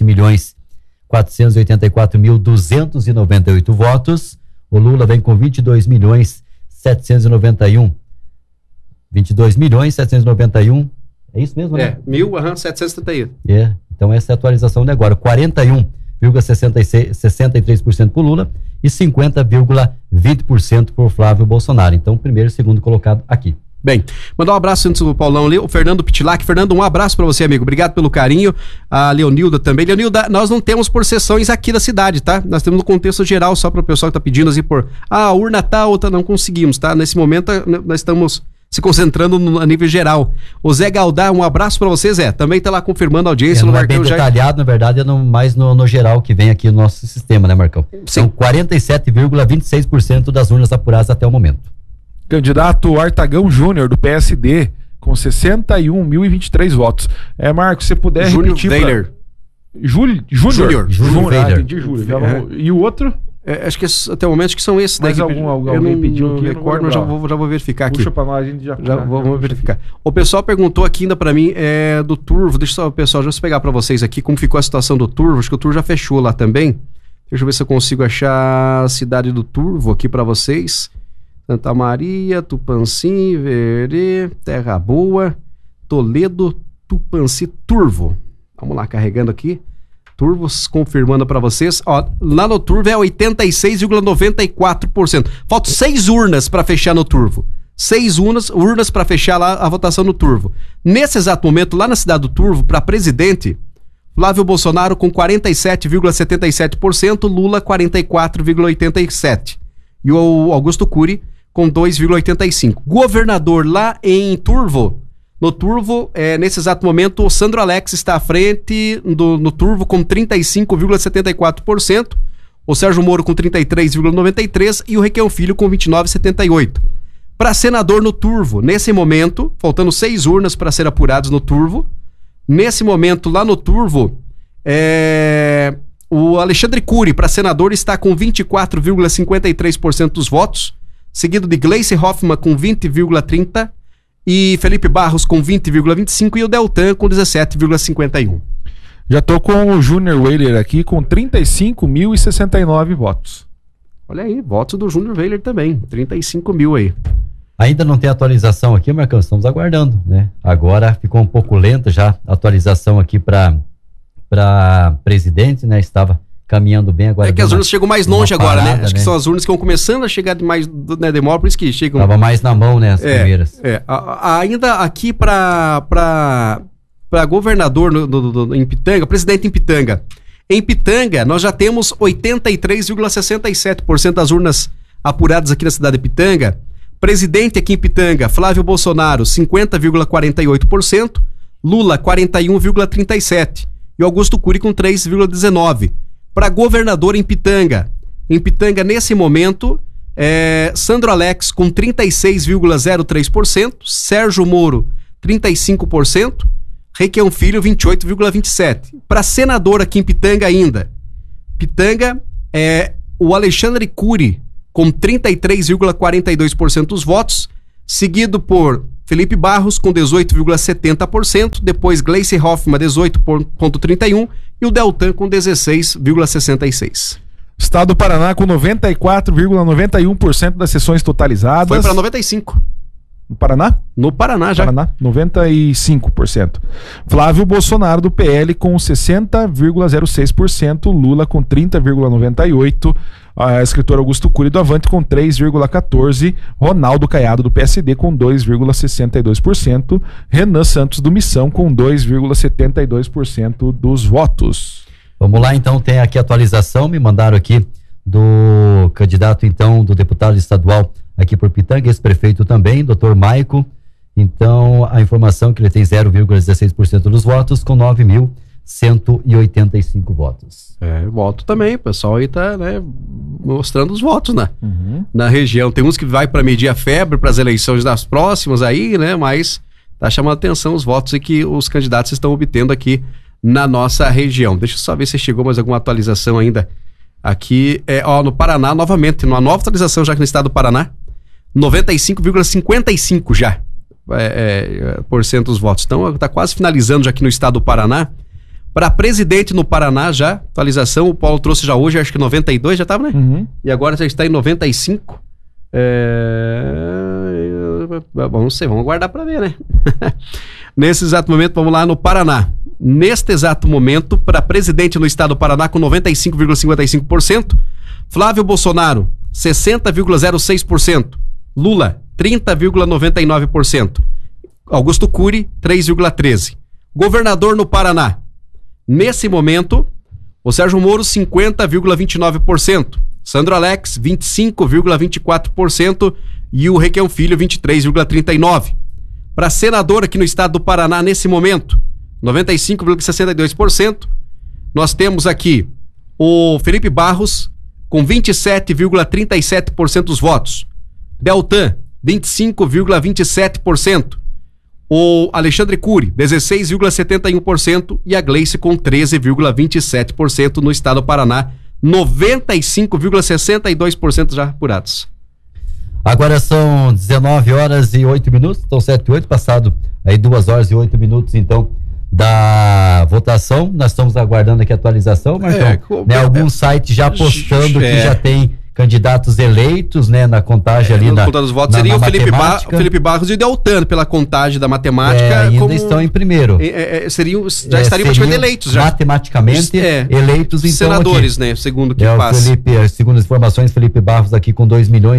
27.484.298 votos, o Lula vem com 22.791, é isso mesmo, né? 1.771. Então essa é a atualização de agora, 41,63% pro Lula e 50,20% por Flávio Bolsonaro, então primeiro e segundo colocado aqui. Bem, mandar um abraço antes do Paulão ali, o Fernando Pitlac. Fernando, um abraço pra você, amigo. Obrigado pelo carinho. A Leonilda também. Leonilda, nós não temos por sessões aqui da cidade, tá? Nós temos no contexto geral, só para o pessoal que tá pedindo assim por, urna tal, outra não conseguimos, tá? Nesse momento, nós estamos se concentrando a nível geral. O Zé Galdar, um abraço pra você, Zé. Também tá lá confirmando a audiência. Não é bem detalhado, na verdade, é mais no geral que vem aqui no nosso sistema, né, Marcão? Sim. São 47,26% das urnas apuradas até o momento. Candidato Artagão Júnior, do PSD, com 61.023 votos. Marcos, se puder repetir... Júnior Weiler. E o outro? Acho que até o momento acho que são esses. Mas alguém pediu aqui. Recordo, mas já vou verificar aqui. Puxa pra nós, a gente já vamos verificar. O pessoal perguntou aqui ainda pra mim do Turvo. Deixa só, pessoal, já vou pegar pra vocês aqui como ficou a situação do Turvo. Acho que o Turvo já fechou lá também. Deixa eu ver se eu consigo achar a cidade do Turvo aqui pra vocês. Santa Maria, Tupanci, Verê, Terra Boa, Toledo, Tupanci, Turvo. Vamos lá, carregando aqui. Turvos, confirmando para vocês. Ó, lá no Turvo é 86,94%. Faltam 6 urnas para fechar no Turvo. 6 urnas para fechar lá a votação no Turvo. Nesse exato momento, lá na cidade do Turvo, para presidente, Flávio Bolsonaro com 47,77%, Lula 44,87%. E o Augusto Cury com 2,85%. Governador lá em Turvo, no Turvo, nesse exato momento, o Sandro Alex está à frente no Turvo com 35,74%, o Sérgio Moro com 33,93% e o Requião Filho com 29,78%. Para senador no Turvo, nesse momento, faltando 6 urnas para ser apuradas no Turvo, nesse momento lá no Turvo, o Alexandre Cury, para senador, está com 24,53% dos votos, seguido de Gleice Hoffmann com 20,30% e Felipe Barros com 20,25% e o Deltan com 17,51%. Já tô com o Júnior Weiler aqui com 35.069 votos. Olha aí, votos do Júnior Weiler também, 35 mil aí. Ainda não tem atualização aqui, Marcão, estamos aguardando, né? Agora ficou um pouco lenta já a atualização aqui para presidente, né? Estava caminhando bem agora. Que as urnas chegam mais longe agora, né? Acho que são as urnas que vão começando a chegar de mais, né, demora, por isso que chegam. Tava mais na mão, né, as primeiras. Ainda aqui para governador em Pitanga, presidente em Pitanga. Em Pitanga, nós já temos 83,67% das urnas apuradas aqui na cidade de Pitanga. Presidente aqui em Pitanga, Flávio Bolsonaro, 50,48%, Lula, 41,37%, e Augusto Cury com 3,19%. Para governador em Pitanga, nesse momento, Sandro Alex com 36,03%, Sérgio Moro, 35%, Requião Filho, 28,27%. Para senador aqui em Pitanga ainda, o Alexandre Cury com 33,42% dos votos, seguido por Felipe Barros com 18,70%, depois Gleice Hoffmann 18,31% e o Deltan com 16,66%. Estado do Paraná com 94,91% das sessões totalizadas. Foi para 95%. No Paraná? No Paraná já. 95%. Flávio Bolsonaro do PL com 60,06%, Lula com 30,98%, a escritora Augusto Cury do Avante com 3,14%, Ronaldo Caiado do PSD com 2,62%, Renan Santos do Missão com 2,72% dos votos. Vamos lá, então, tem aqui a atualização, me mandaram aqui do candidato, então, do deputado estadual aqui por Pitanga, ex-prefeito também, doutor Maico. Então, a informação é que ele tem 0,16% dos votos com 9.185 votos. Voto também, o pessoal aí tá, né, mostrando os votos, né? Na região. Tem uns que vai para medir a febre para as eleições das próximas aí, né? Mas tá chamando a atenção os votos e que os candidatos estão obtendo aqui na nossa região. Deixa eu só ver se chegou mais alguma atualização ainda. Aqui, no Paraná, novamente, uma nova atualização já aqui no estado do Paraná, 95,55 já, por cento dos votos. Então, está quase finalizando já aqui no estado do Paraná. Para presidente no Paraná já, atualização, o Paulo trouxe já hoje, acho que 92 já estava, né? E agora já está em 95. Não sei, vamos aguardar para ver, né? Nesse exato momento, vamos lá no Paraná. Neste exato momento, para presidente no estado do Paraná com 95,55%, Flávio Bolsonaro, 60,06%, Lula, 30,99%, Augusto Cury, 3,13%. Governador no Paraná, nesse momento, o Sérgio Moro, 50,29%, Sandro Alex, 25,24% e o Requião Filho, 23,39%. Para senador aqui no estado do Paraná, nesse momento, 95,62%. Nós temos aqui o Felipe Barros com 27,37% dos votos. Deltan, 25,27%. O Alexandre Cury, 16,71% e a Gleice com 13,27% no estado do Paraná, 95,62% já apurados. Agora são 19 horas e 8 minutos, então 7 e 8, passado aí 2 horas e 8 minutos, então, da votação. Nós estamos aguardando aqui a atualização, Marcão, né, alguns sites já postando que já tem candidatos eleitos, né, na contagem ali na contagem dos votos, seria o Felipe Barros e o Deltan pela contagem da matemática. Ainda estão em primeiro. Estariam praticamente eleitos já. Matematicamente eleitos, então, senadores, aqui, né, segundo o que passa. Segundo as informações, Felipe Barros aqui com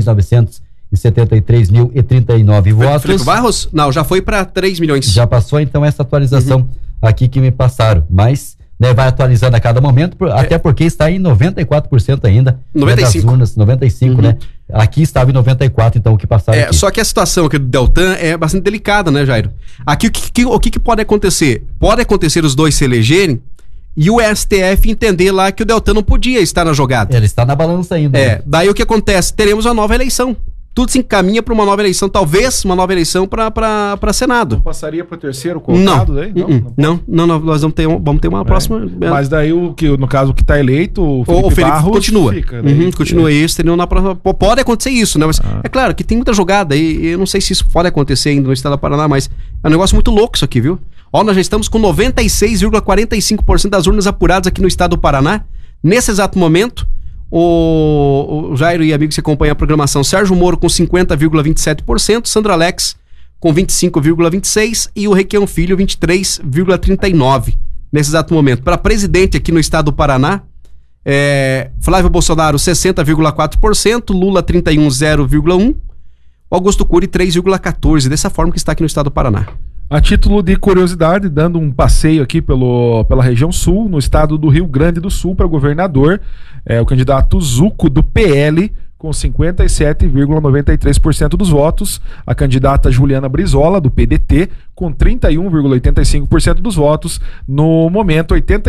2.973.039 votos. Felipe Barros? Não, já foi para 3 milhões. Já passou, então, essa atualização aqui que me passaram, mas, né, vai atualizando a cada momento, até porque está em 94% ainda. 95%. Das urnas, 95%, né? Aqui estava em 94%, então, o que passaram aqui. Só que a situação aqui do Deltan é bastante delicada, né, Jairo? Aqui o que pode acontecer? Pode acontecer os dois se elegerem e o STF entender lá que o Deltan não podia estar na jogada. Ele está na balança ainda. Né? Daí o que acontece? Teremos uma nova eleição. Tudo se encaminha para uma nova eleição, talvez uma nova eleição para Senado. Não passaria para o terceiro colocado? Não, nós vamos ter uma próxima. Mas daí, no caso, que está eleito, o Felipe Barros continua. Fica, continua isso, entendeu? Na próxima, pode acontecer isso, né? Mas é claro que tem muita jogada e eu não sei se isso pode acontecer ainda no estado do Paraná, mas é um negócio muito louco isso aqui, viu? Nós já estamos com 96,45% das urnas apuradas aqui no estado do Paraná. Nesse exato momento, o Jairo e amigos que acompanham a programação, Sérgio Moro com 50,27%, Sandro Alex com 25,26% e o Requião Filho 23,39% nesse exato momento. Para presidente aqui no estado do Paraná, Flávio Bolsonaro 60,4%, Lula 31,0,1%, Augusto Cury 3,14%, dessa forma que está aqui no estado do Paraná. A título de curiosidade, dando um passeio aqui pela região sul, no estado do Rio Grande do Sul, para governador, o candidato Zuco do PL, com com 57,93% dos votos. A candidata Juliana Brizola, do PDT, com 31,85% dos votos. No momento,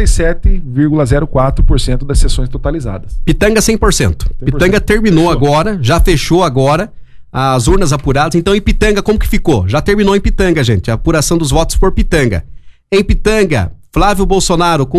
87,04% das sessões totalizadas. Pitanga 100%. Pitanga terminou agora, já fechou agora as urnas apuradas. Então, em Pitanga, como que ficou? Já terminou em Pitanga, gente, a apuração dos votos por Pitanga. Em Pitanga, Flávio Bolsonaro com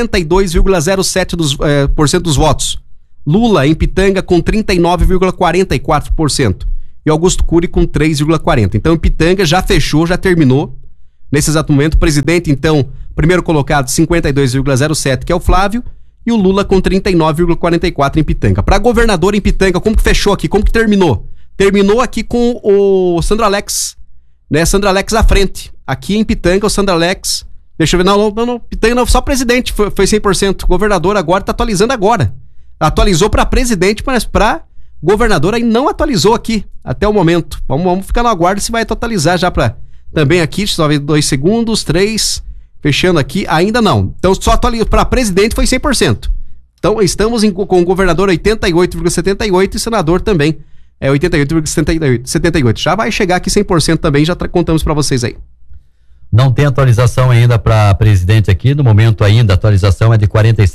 52,07% dos votos. Lula em Pitanga com 39,44%. E Augusto Cury com 3,40%. Então, em Pitanga já fechou, já terminou. Nesse exato momento, o presidente, então, primeiro colocado, 52,07%, que é o Flávio, e o Lula com 39,44% em Pitanga. Para governador em Pitanga, como que fechou aqui? Como que terminou? Terminou aqui com o Sandro Alex, né? Sandro Alex à frente. Aqui em Pitanga, o Sandro Alex... Deixa eu ver, não, Pitanga não, só presidente foi 100%. Governador agora tá atualizando agora. Atualizou para presidente, mas para governador aí não atualizou aqui, até o momento. Vamos ficar no aguardo se vai atualizar já para também aqui, só 2 segundos, 3, fechando aqui, ainda não. Então só atualizou para presidente foi 100%. Então estamos com o governador 88,78% e senador também 88,78%. Já vai chegar aqui 100% também, já contamos para vocês aí. Não tem atualização ainda para presidente aqui, no momento ainda a atualização é de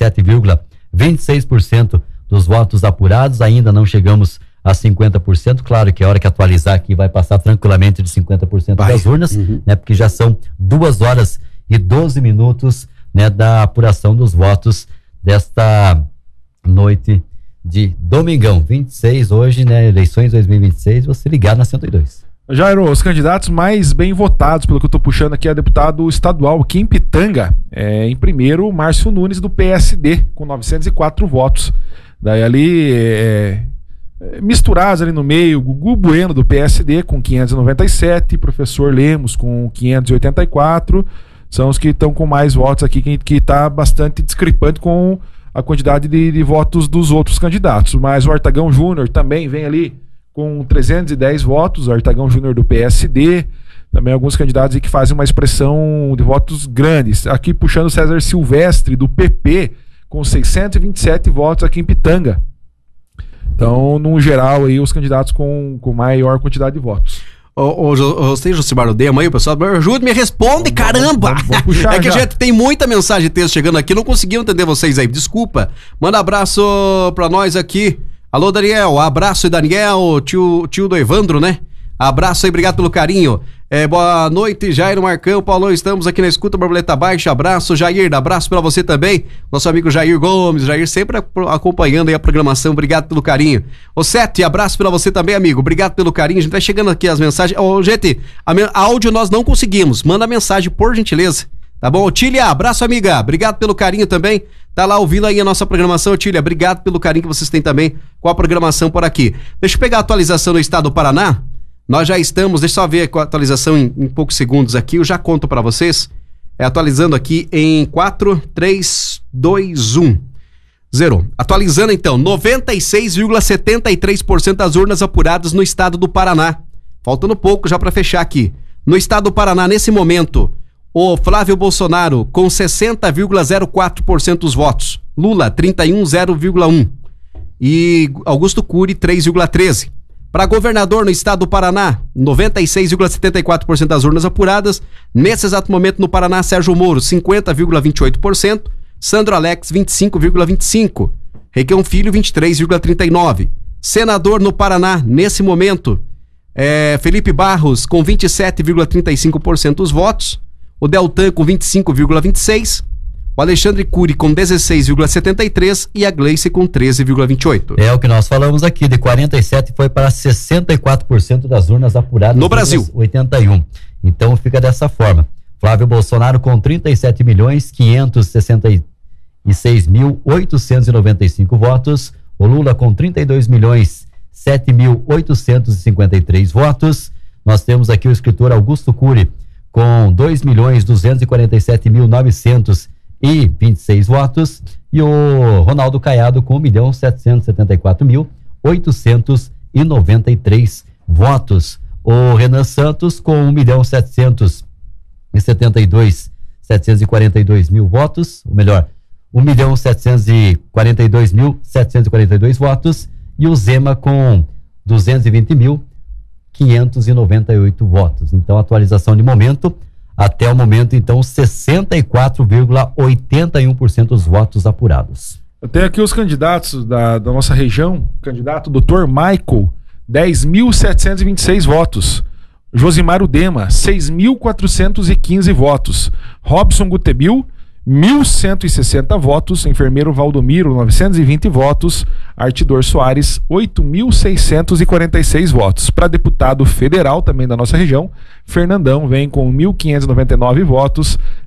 47,26% dos votos apurados, ainda não chegamos a 50%, claro que a hora que atualizar aqui vai passar tranquilamente de 50% das urnas, né, porque já são 2 horas e 12 minutos, né, da apuração dos votos desta noite de domingão, 26 hoje, né, eleições 2026, você ligar na 102. Jairo, os candidatos mais bem votados, pelo que eu estou puxando aqui, é deputado estadual aqui em Pitanga. Em primeiro, Márcio Nunes, do PSD, com 904 votos. Daí ali, misturados ali no meio, Gugu Bueno, do PSD, com 597, professor Lemos, com 584. São os que estão com mais votos aqui, que está bastante discrepante com a quantidade de votos dos outros candidatos. Mas o Artagão Júnior também vem ali com 310 votos, o Artagão Júnior do PSD, também alguns candidatos aí que fazem uma expressão de votos grandes. Aqui puxando o César Silvestre, do PP, com 627 votos aqui em Pitanga. Então, no geral, aí, os candidatos com maior quantidade de votos. Você, Josimar, odeia aí, o pessoal, me ajuda, me responde, caramba! Vamos puxar é que já. a gente tem muita mensagem de texto chegando aqui, não conseguimos entender vocês aí, desculpa. Manda abraço pra nós aqui. Alô, Daniel, abraço aí, Daniel, tio do Evandro, né? Abraço aí, obrigado pelo carinho. Boa noite, Jair Marcão, Paulão, estamos aqui na escuta, Borboleta Baixa, abraço, Jair, abraço pra você também, nosso amigo Jair Gomes, Jair sempre acompanhando aí a programação, obrigado pelo carinho. Ô Sete, abraço pra você também, amigo, obrigado pelo carinho, a gente vai chegando aqui as mensagens. Gente, áudio nós não conseguimos, manda mensagem, por gentileza, tá bom? Tília, abraço, amiga, obrigado pelo carinho também. Tá lá ouvindo aí a nossa programação, Tília. Obrigado pelo carinho que vocês têm também com a programação por aqui. Deixa eu pegar a atualização no estado do Paraná. Nós já estamos, deixa eu só ver a atualização em poucos segundos aqui. Eu já conto para vocês. Atualizando aqui em 4, 3, 2, 1. 0. Atualizando então, 96,73% das urnas apuradas no estado do Paraná. Faltando pouco já para fechar aqui. No estado do Paraná, nesse momento, o Flávio Bolsonaro com 60,04% dos votos. Lula, 31,0,1%. E Augusto Cury, 3,13%. Para governador no estado do Paraná, 96,74% das urnas apuradas. Nesse exato momento no Paraná, Sérgio Moro, 50,28%. Sandro Alex, 25,25%. Requião Filho, 23,39%. Senador no Paraná, nesse momento, Felipe Barros com 27,35% dos votos. O Deltan com 25,26%, o Alexandre Cury com 16,73% e a Gleice com 13,28%. É o que nós falamos aqui, de 47% foi para 64% das urnas apuradas no Brasil. 81%. Então fica dessa forma. Flávio Bolsonaro com 37.566.895 votos, o Lula com 32.007.853 votos. Nós temos aqui o escritor Augusto Cury com 2.247.926 votos e o Ronaldo Caiado com 1.774.893 votos. O Renan Santos com 1.742.742 votos, ou melhor, 1.742.742 votos, e o Zema com 220.598 votos. Então, atualização de momento, até o momento, então, 64,81% dos votos apurados. Eu tenho aqui os candidatos da nossa região. Candidato Dr. Michael, 10.726 votos. Josimar Udema, 6.415 votos. Robson Gutebil, 1.160 votos. Enfermeiro Valdomiro, 920 votos. Artidor Soares, 8.646 votos. Para deputado federal, também da nossa região, Fernandão vem com 1.599 votos.